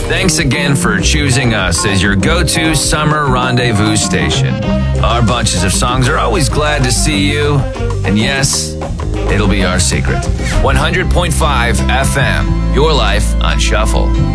Thanks again for choosing us as your go-to summer rendezvous station. Our bunches of songs are always glad to see you. And yes, it'll be our secret. 100.5 FM, your life on shuffle.